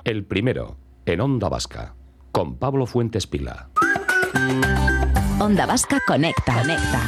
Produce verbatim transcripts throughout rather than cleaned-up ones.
El primero, en Onda Vasca, con Pablo Fuentes Pila. Onda Vasca conecta. Conecta.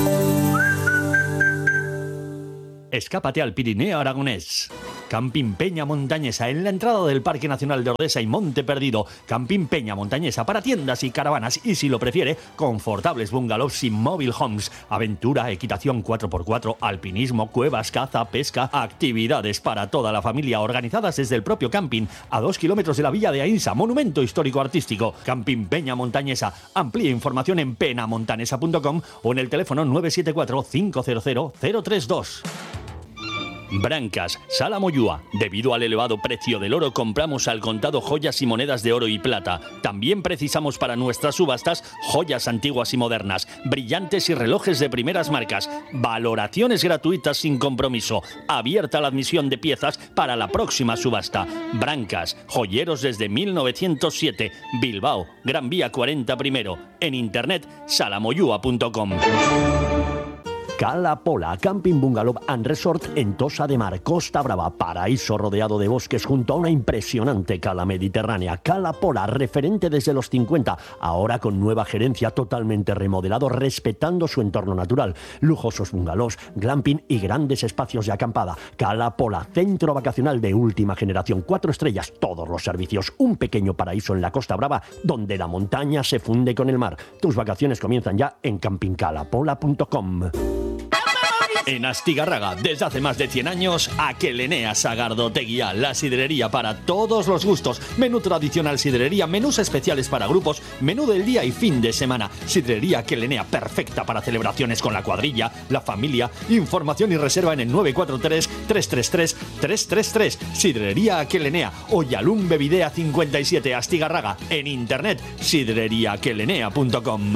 Escápate al Pirineo aragonés. Camping Peña Montañesa, en la entrada del Parque Nacional de Ordesa y Monte Perdido. Camping Peña Montañesa para tiendas y caravanas y, si lo prefiere, confortables bungalows y mobile homes. Aventura, equitación cuatro por cuatro, alpinismo, cuevas, caza, pesca, actividades para toda la familia organizadas desde el propio camping, a dos kilómetros de la Villa de Ainsa, monumento histórico artístico. Camping Peña Montañesa. Amplía información en penamontanesa punto com o en el teléfono nueve siete cuatro, cinco cero cero, cero tres dos. Brancas, Sala Moyúa. Debido al elevado precio del oro, compramos al contado joyas y monedas de oro y plata. También precisamos para nuestras subastas joyas antiguas y modernas, brillantes y relojes de primeras marcas. Valoraciones gratuitas sin compromiso. Abierta la admisión de piezas para la próxima subasta. Brancas, joyeros desde mil novecientos siete. Bilbao, Gran Vía cuarenta primero. En internet, salamoyúa punto com. Cala Pola, Camping Bungalow and Resort en Tossa de Mar, Costa Brava, paraíso rodeado de bosques junto a una impresionante cala mediterránea. Cala Pola, referente desde los cincuenta, ahora con nueva gerencia, totalmente remodelado, respetando su entorno natural. Lujosos bungalows, glamping y grandes espacios de acampada. Cala Pola, centro vacacional de última generación, cuatro estrellas, todos los servicios. Un pequeño paraíso en la Costa Brava, donde la montaña se funde con el mar. Tus vacaciones comienzan ya en camping cala pola punto com. En Astigarraga, desde hace más de cien años, Aquelenea Sagardoteguía, la sidrería para todos los gustos. Menú tradicional sidrería, menús especiales para grupos, menú del día y fin de semana. Sidrería Aquelenea, perfecta para celebraciones con la cuadrilla, la familia. Información y reserva en el nueve cuatro tres, tres tres tres, tres tres tres. Sidrería Aquelenea, Oyalum Bevidea cincuenta y siete, Astigarraga. En internet, sidrería aquelenea punto com.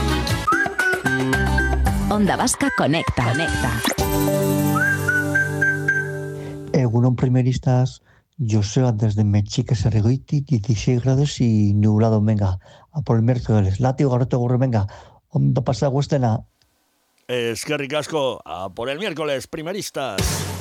Onda Vasca conecta. Conecta. Egunon primeristas, Joseba desde Mechique Serregoiti, dieciséis grados y nublado. Venga, a por el miércoles. Látigo, garoto, gorro, venga. Onda pasa, Huestena. Es que ricasco, a por el miércoles, primeristas.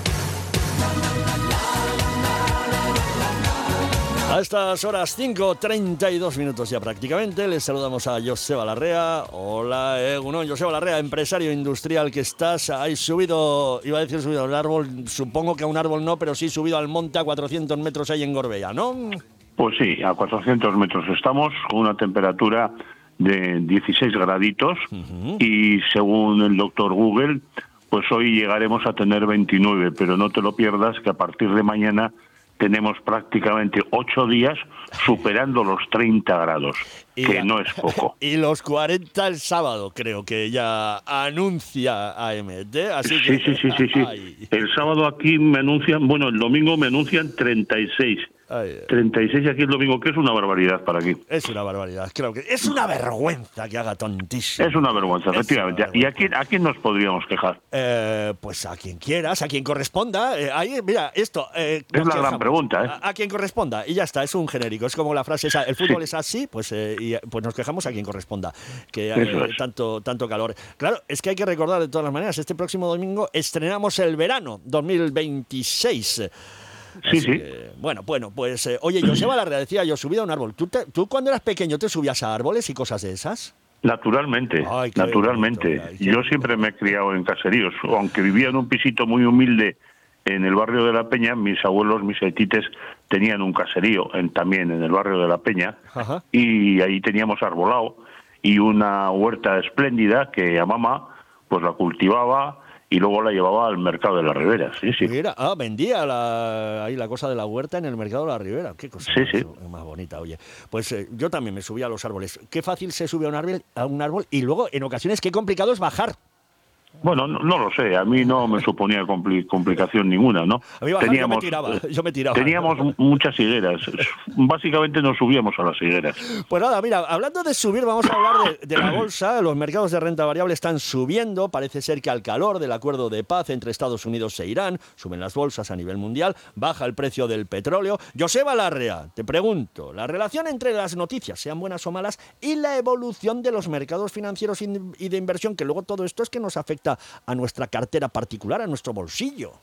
A estas horas cinco treinta y dos minutos ya prácticamente, les saludamos a Joseba Larrea. Hola, Egunon, Joseba Larrea, empresario industrial que estás ahí subido, iba a decir subido al árbol, supongo que a un árbol no, pero sí subido al monte a cuatrocientos metros ahí en Gorbea, ¿no? Pues sí, a cuatrocientos metros estamos, con una temperatura de dieciséis graditos, uh-huh. Y según el doctor Google, pues hoy llegaremos a tener veintinueve, pero no te lo pierdas que a partir de mañana tenemos prácticamente ocho días superando los treinta grados, y que la, no es poco. Y los cuarenta el sábado, creo que ya anuncia A M T. Así sí, que, sí, sí, sí, sí. El sábado aquí me anuncian, bueno, el domingo me anuncian treinta y seis. Ay, treinta y seis aquí el domingo, que es una barbaridad para aquí. Es una barbaridad, creo que es una vergüenza que haga tontísimo. Es una vergüenza, es efectivamente. Una vergüenza. ¿Y a quién, a quién nos podríamos quejar? Eh, pues a quien quieras, a quien corresponda. Eh, ahí, mira, esto... Eh, es la gran pregunta, ¿eh? A, a quien corresponda, y ya está, es un genérico. Es como la frase esa, el fútbol sí. Es así, pues, eh, y, pues nos quejamos a quien corresponda. Que eh, es. tanto, tanto calor. Claro, es que hay que recordar de todas las maneras, este próximo domingo estrenamos el verano dos mil veintiséis. Sí, Así sí. Que, bueno, bueno, pues, eh, oye, Joseba Larrea decía, yo subí a un árbol. ¿Tú, te, ¿Tú cuando eras pequeño te subías a árboles y cosas de esas? Naturalmente, ay, naturalmente. Bonito, ay, yo bonito. Siempre me he criado en caseríos, aunque vivía en un pisito muy humilde en el barrio de La Peña. Mis abuelos, mis aitites, tenían un caserío en, también en el barrio de La Peña. Ajá. Y ahí teníamos arbolado y una huerta espléndida que a mamá pues la cultivaba y luego la llevaba al mercado de la Ribera. Sí, sí. Mira, ah, vendía la, ahí la cosa de la huerta en el mercado de la Ribera. Qué cosa sí, más, sí. más bonita, oye. Pues eh, yo también me subía a los árboles. Qué fácil se sube a un árbol, a un árbol y luego en ocasiones qué complicado es bajar. Bueno, no, no lo sé, a mí no me suponía compli- complicación ninguna, ¿no? A mí bajar, teníamos, yo me tiraba, yo me tiraba. Teníamos muchas higueras, básicamente nos subíamos a las higueras. Pues nada, mira, hablando de subir, vamos a hablar de, de la bolsa. Los mercados de renta variable están subiendo, parece ser que al calor del acuerdo de paz entre Estados Unidos e Irán, suben las bolsas a nivel mundial, baja el precio del petróleo. Joseba Larrea, te pregunto, la relación entre las noticias, sean buenas o malas, y la evolución de los mercados financieros y de inversión, que luego todo esto es que nos afecta a nuestra cartera particular, a nuestro bolsillo.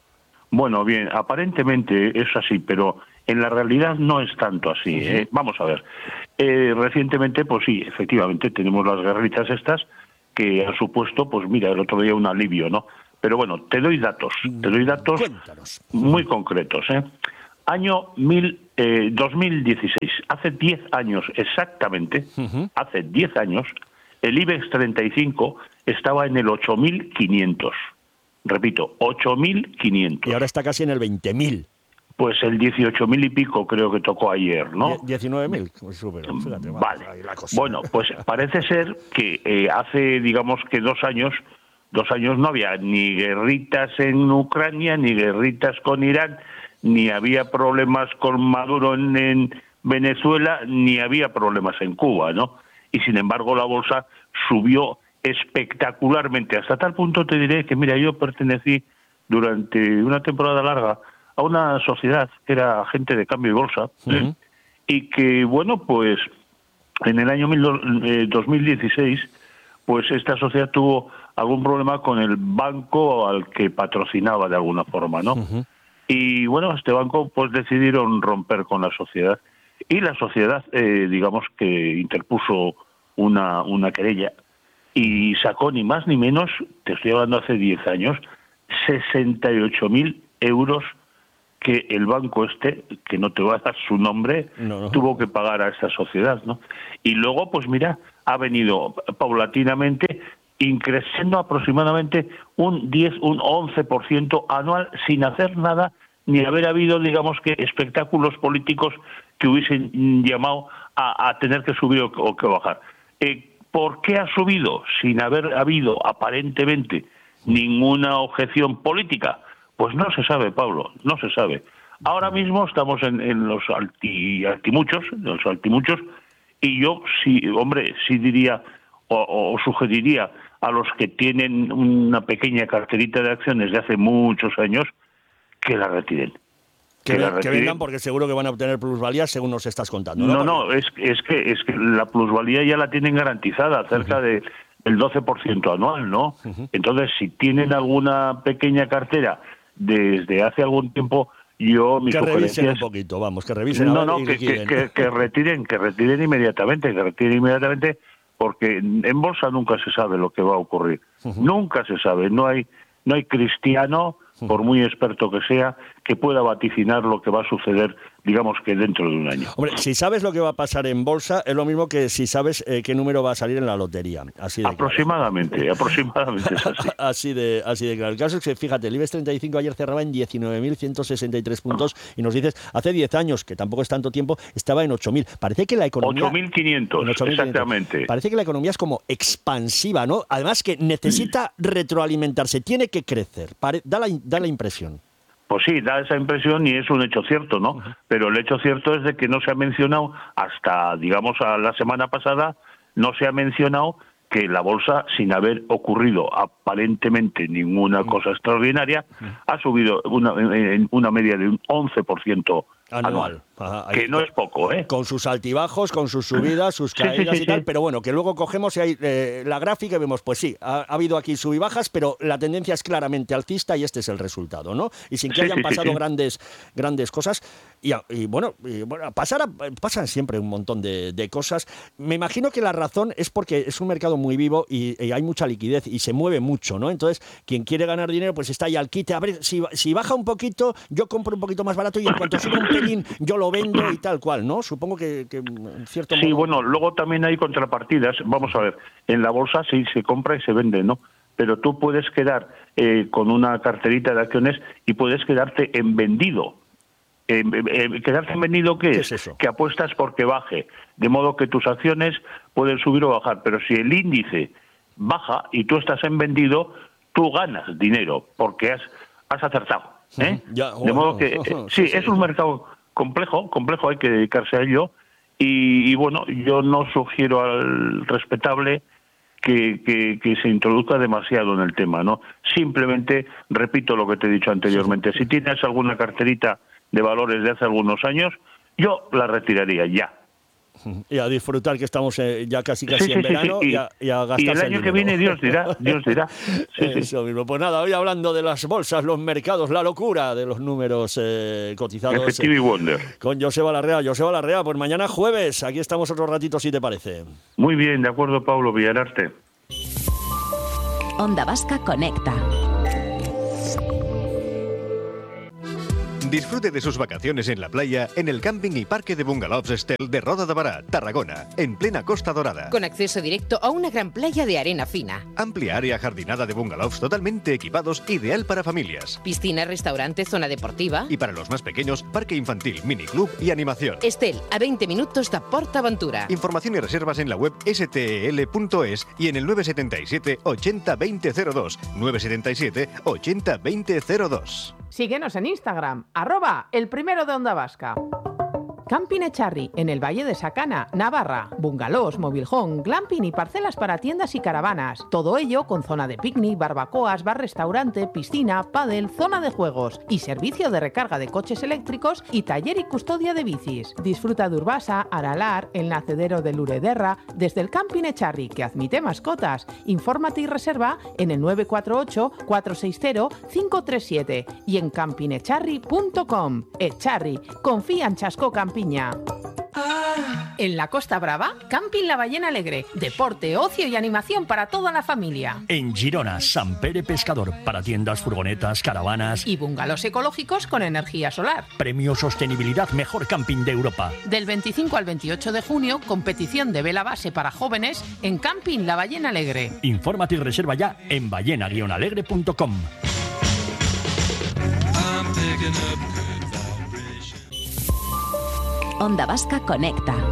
Bueno, bien, aparentemente es así, pero en la realidad no es tanto así. ¿eh? Vamos a ver. Eh, recientemente, pues sí, efectivamente, tenemos las guerritas estas que han supuesto, pues mira, el otro día un alivio, ¿no? Pero bueno, te doy datos, te doy datos Cuéntanos. muy concretos, ¿eh? Año mil, eh, dos mil dieciséis, hace diez años exactamente, uh-huh. hace diez años, el IBEX treinta y cinco estaba en el ocho mil quinientos. Repito, ocho mil quinientos. Y ahora está casi en el veinte mil. Pues el dieciocho mil y pico creo que tocó ayer, ¿no? diecinueve mil, súper. Vale. Bueno, pues parece ser que eh, hace, digamos que dos años, dos años no había ni guerritas en Ucrania, ni guerritas con Irán, ni había problemas con Maduro en, en Venezuela, ni había problemas en Cuba, ¿no? Y sin embargo la bolsa subió espectacularmente, hasta tal punto te diré que, mira, yo pertenecí durante una temporada larga a una sociedad que era agente de cambio y bolsa, uh-huh. ¿eh? Y que, bueno, pues en el año mil, eh, dos mil dieciséis, pues esta sociedad tuvo algún problema con el banco al que patrocinaba de alguna forma, ¿no? Uh-huh. Y bueno, este banco pues decidieron romper con la sociedad y la sociedad, eh, digamos que interpuso una, una querella y sacó ni más ni menos, te estoy hablando hace diez años, sesenta y ocho mil euros que el banco este, que no te voy a dar su nombre, no, no. tuvo que pagar a esta sociedad, ¿no? Y luego, pues mira, ha venido paulatinamente increciendo aproximadamente un diez, un once por ciento anual sin hacer nada, ni haber habido, digamos que, espectáculos políticos que hubiesen llamado a, a tener que subir o, o que bajar. Eh, ¿Por qué ha subido sin haber habido aparentemente ninguna objeción política? Pues no se sabe, Pablo, no se sabe. Ahora mismo estamos en, en los alti, altimuchos, los altimuchos, y yo sí, hombre, sí diría o, o sugeriría a los que tienen una pequeña carterita de acciones de hace muchos años que la retiren. Que, que, que vengan porque seguro que van a obtener plusvalías según nos estás contando. No, no, no es, es, que, es que la plusvalía ya la tienen garantizada, cerca uh-huh. de, del doce por ciento anual, ¿no? Uh-huh. Entonces, si tienen alguna pequeña cartera desde hace algún tiempo, yo mis que sugerencias... revisen un poquito, vamos, que revisen. No, no, que, que, que, que retiren, que retiren inmediatamente, que retiren inmediatamente, porque en bolsa nunca se sabe lo que va a ocurrir. Uh-huh. Nunca se sabe, no hay, no hay cristiano, por muy experto que sea, que pueda vaticinar lo que va a suceder, digamos que dentro de un año. Hombre, si sabes lo que va a pasar en bolsa, es lo mismo que si sabes eh, qué número va a salir en la lotería. Así de aproximadamente, claro. aproximadamente es así. así, de, así de claro. El caso es que, fíjate, el IBEX treinta y cinco ayer cerraba en diecinueve mil ciento sesenta y tres puntos y nos dices, hace diez años, que tampoco es tanto tiempo, estaba en ocho mil. Parece que la economía... ocho mil quinientos, exactamente. Parece que la economía es como expansiva, ¿no? Además que necesita retroalimentarse, tiene que crecer. Pare... Da, la, da la impresión. Pues sí, da esa impresión y es un hecho cierto, ¿no? Uh-huh. Pero el hecho cierto es de que no se ha mencionado hasta, digamos, a la semana pasada, no se ha mencionado que la bolsa, sin haber ocurrido aparentemente ninguna uh-huh. cosa extraordinaria, uh-huh. ha subido una, en una media de un once por ciento anual. anual. Ajá, que no es poco, ¿eh? Con sus altibajos, con sus subidas, sus caídas sí, sí, sí, y tal, sí. Pero bueno, que luego cogemos y hay, eh, la gráfica y vemos, pues sí, ha, ha habido aquí sub y bajas, pero la tendencia es claramente alcista y este es el resultado, ¿no? Y sin que sí, hayan sí, pasado sí, sí. grandes grandes cosas. Y, y bueno, y, bueno pasar a, pasan siempre un montón de, de cosas. Me imagino que la razón es porque es un mercado muy vivo y, y hay mucha liquidez y se mueve mucho, ¿no? Entonces, quien quiere ganar dinero, pues está ahí al quite. A ver, si, si baja un poquito, yo compro un poquito más barato y en cuanto suba un pelín, yo lo vendo y tal cual, ¿no? Supongo que, que en cierto modo... Sí, bueno, luego también hay contrapartidas. Vamos a ver, en la bolsa sí se compra y se vende, ¿no? Pero tú puedes quedar eh, con una carterita de acciones y puedes quedarte en vendido. Eh, eh, ¿Quedarte en vendido qué es? ¿Qué es eso? Que apuestas porque baje. De modo que tus acciones pueden subir o bajar. Pero si el índice baja y tú estás en vendido, tú ganas dinero porque has, has acertado. ¿eh? Ya, oh, de modo que... oh, oh, sí, sí, es sí. un mercado... complejo, complejo, hay que dedicarse a ello y, y bueno, yo no sugiero al respetable que, que, que se introduzca demasiado en el tema, ¿no? Simplemente repito lo que te he dicho anteriormente, si tienes alguna carterita de valores de hace algunos años, yo la retiraría ya. Y a disfrutar, que estamos eh, ya casi casi Sí, en sí, sí, verano, sí. y, a, y a Y gastarse el año el que dinero. viene Dios dirá, Dios dirá. Sí, sí. Eso mismo. Pues nada, hoy hablando de las bolsas, los mercados, la locura de los números eh, cotizados. Effective eh, Wonder. con Joseba Larrea. Joseba Larrea, pues mañana jueves, aquí estamos otro ratito si te parece. Muy bien, de acuerdo, Pablo Villararte. Onda Vasca Conecta. Disfrute de sus vacaciones en la playa en el camping y parque de bungalows Estel de Roda de Bará, Tarragona, en plena Costa Dorada. Con acceso directo a una gran playa de arena fina. Amplia área jardinada de bungalows totalmente equipados, ideal para familias. Piscina, restaurante, zona deportiva. Y para los más pequeños, parque infantil, miniclub y animación. Estel, a veinte minutos de Port Aventura. Información y reservas en la web s t e l punto es y en el nueve siete siete, ochenta, veinte cero dos. nueve siete siete, ochenta, veinte cero dos. Síguenos en Instagram, arroba el primero de Onda Vasca. Camping Echarri, en el Valle de Sacana, Navarra. Bungalows, mobilhome, glamping y parcelas para tiendas y caravanas. Todo ello con zona de picnic, barbacoas, bar-restaurante, piscina, pádel, zona de juegos y servicio de recarga de coches eléctricos y taller y custodia de bicis. Disfruta de Urbasa, Aralar, el nacedero de Lurederra, desde el Camping Echarri, que admite mascotas. Infórmate y reserva en el nueve cuatro ocho, cuatro seis cero, cinco tres siete y en camping echarri punto com. Echarri, confía en Chasco Camping. En la Costa Brava, Camping La Ballena Alegre. Deporte, ocio y animación para toda la familia. En Girona, San Pere Pescador, para tiendas, furgonetas, caravanas. Y bungalows ecológicos con energía solar. Premio Sostenibilidad Mejor Camping de Europa. Del veinticinco al veintiocho de junio, competición de vela base para jóvenes en Camping La Ballena Alegre. Infórmate y reserva ya en ballena guion alegre punto com. Onda Vasca Conecta.